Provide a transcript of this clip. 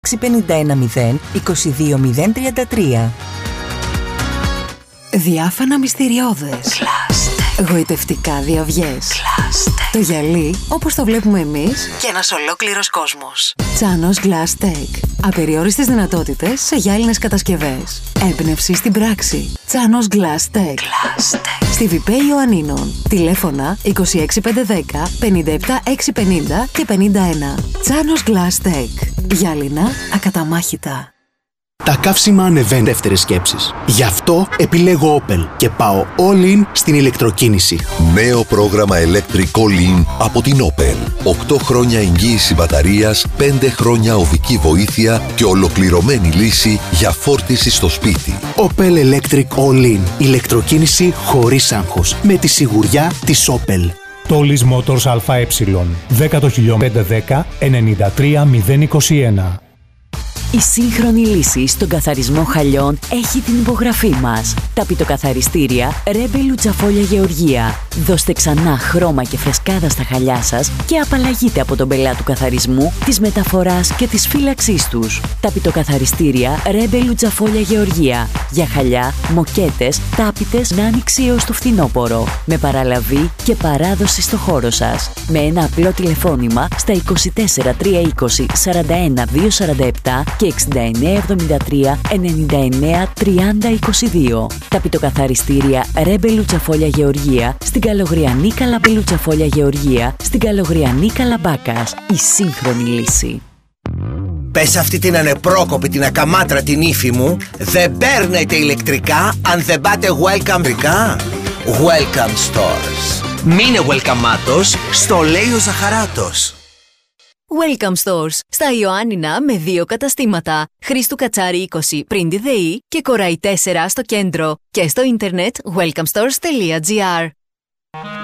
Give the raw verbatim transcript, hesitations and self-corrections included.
έξι πέντε ένα μηδέν είκοσι δύο μηδέν τριάντα τρία. Διάφανα μυστηριώδες. Κλάστε. Γοητευτικά διαυγές. Κλάστε. Το γυαλί όπως το βλέπουμε εμείς Και ένας ολόκληρος κόσμος. Τσάνος Glass Tech. Απεριόριστες δυνατότητες σε γυάλινες κατασκευές. Έμπνευση στην πράξη. Τσάνος Glass Tech. Κλάστε. Στη Βιπέ Ιωαννίνων. Τηλέφωνα είκοσι έξι πεντακόσια δέκα πενήντα επτά εξακόσια πενήντα και πενήντα ένα. Τσάνος Glass Tech. Γυάλινα ακαταμάχητα. Τα καύσιμα ανεβαίνουν δεύτερες σκέψεις. Γι' αυτό επιλέγω Opel και πάω all in στην ηλεκτροκίνηση. Νέο πρόγραμμα Electric All In από την Opel. οκτώ χρόνια εγγύηση μπαταρίας, πέντε χρόνια οδική βοήθεια και ολοκληρωμένη λύση για φόρτιση στο σπίτι. Opel Electric All In. Ηλεκτροκίνηση χωρίς άγχος. Με τη σιγουριά της Opel. Τόλις Motors ΑΕ. δέκατο χιλιόμετρο δέκα ενενήντα τρία μηδέν είκοσι ένα. Η σύγχρονη λύση στον καθαρισμό χαλιών έχει την υπογραφή μας. Τα πιτοκαθαριστήρια Rebel Λουτσαφόλια Γεωργία. Δώστε ξανά χρώμα και φρεσκάδα στα χαλιά σας και απαλλαγείτε από τον πελά του καθαρισμού, της μεταφοράς και της φύλαξής τους. Τα πιτοκαθαριστήρια Rebel Λουτσαφόλια Γεωργία. Για χαλιά, μοκέτες, τάπητες, άνοιξη έως το φθινόπωρο. Με παραλαβή και παράδοση στο χώρο σας. Με ένα απλό τηλεφώνημα στα είκοσι τέσσερα τριακόσια είκοσι σαράντα ένα διακόσια σαράντα επτά και εξήντα εννέα εβδομήντα τρία ενενήντα εννέα τριάντα είκοσι δύο. Τα πιτοκαθαριστήρια Rebel Λουτσαφόλια Γεωργία στην Καλογριανή Καλαμπέ Λουτσαφόλια Γεωργία στην Καλογριανή Καλαμπάκας. Η σύγχρονη λύση. Πες αυτή την ανεπρόκοπη, την ακαμάτρα την ύφη μου, δεν παίρνετε ηλεκτρικά αν δεν πάτε welcome ρικά. Welcome Stores. Μείνε welcomeάτος, στο λέει ο Ζαχαράτος. Welcome Stores. Στα Ιωάννινα με δύο καταστήματα. Χρήστου Κατσάρη είκοσι πριν τη ΔΕΗ και Κοραϊ τέσσερα στο κέντρο. Και στο ίντερνετ welcome stores τελεία gr.